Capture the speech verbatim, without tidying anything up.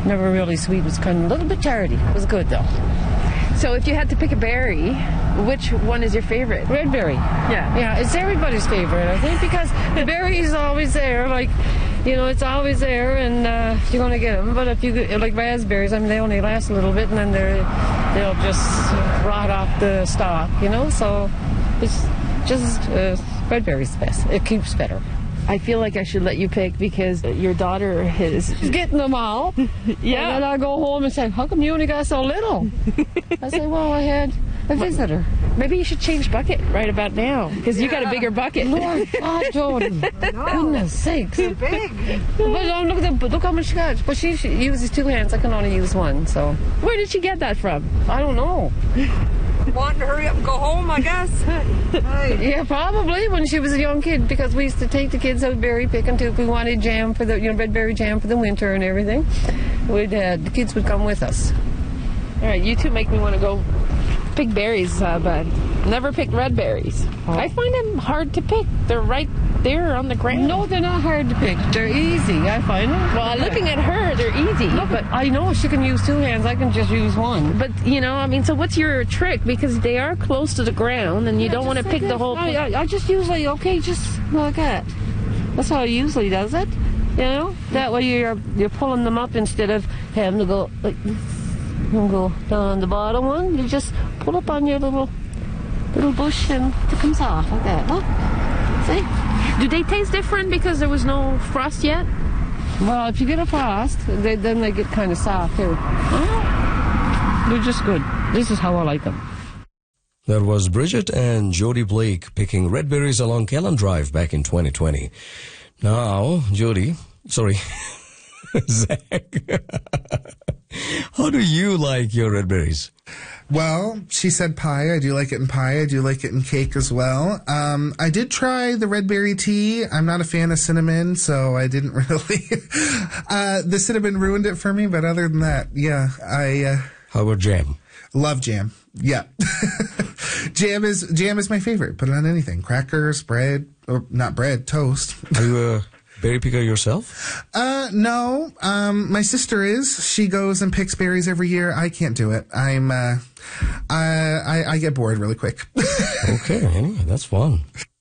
Never really sweet. It was kind of a little bit tardy. It was good, though. So if you had to pick a berry, which one is your favorite? Red berry. Yeah. Yeah, it's everybody's favorite, I think, because the berry is always there. Like, you know, it's always there, and uh, you're going to get them. But if you, like raspberries, I mean, they only last a little bit, and then they're, they'll just rot off the stalk, you know? So it's just, uh, red berry's the best. It keeps better. I feel like I should let you pick because your daughter is She's getting them all. Yeah. And then I go home and say, how come you only got so little? I say, well, I had a visitor. Maybe you should change bucket right about now because you got a bigger bucket. Lord God, Jody. Goodness sakes. They're big. But um, look, at the, look how much she got. But she, she uses two hands. I can only use one, so. Where did she get that from? I don't know. Wanting to hurry up and go home, I guess. Hey. Yeah, probably when she was a young kid, because we used to take the kids out berry picking too. If we wanted jam for the, you know, red berry jam for the winter and everything, we'd uh, the kids would come with us. All right, you two make me want to go pick berries, uh, but never picked red berries. Oh. I find them hard to pick. They're right there on the ground. No, they're not hard to pick. They're easy, I find them. Well, looking at her, they're easy. Look, but I know she can use two hands. I can just use one. But, you know, I mean, so what's your trick? Because they are close to the ground, and you Yeah, don't want to just pick like the this. whole... I, I, I just usually, okay, just like that. That's how I usually does it. You know? That way you're you're pulling them up instead of having to go like this. And go down on the bottom one. You just pull up on your little little bush and it comes off like that. Look. See? Do they taste different because there was no frost yet? Well, if you get a frost, they, then they get kind of soft too. Oh, they're just good. This is how I like them. That was Bridget and Jody Blake picking red berries along Kellen Drive back in twenty twenty. Now, Jody, sorry, Zach, how do you like your red berries? Well, she said pie. I do like it in pie. I do like it in cake as well. Um, I did try the red berry tea. I'm not a fan of cinnamon, so I didn't really. uh, the cinnamon ruined it for me, but other than that, yeah, I uh, How about jam? love jam. Yeah, jam is jam is my favorite. Put it on anything: crackers, bread, or not bread, toast. Are you a berry picker yourself? Uh, no. Um, my sister is. She goes and picks berries every year. I can't do it. I'm. Uh, I, I I get bored really quick. Okay, anyway, that's fun.